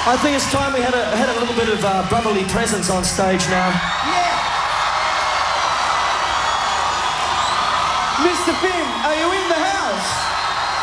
I think it's time we had a little bit of brotherly presence on stage now. Yeah! Mr. Finn, are you in there?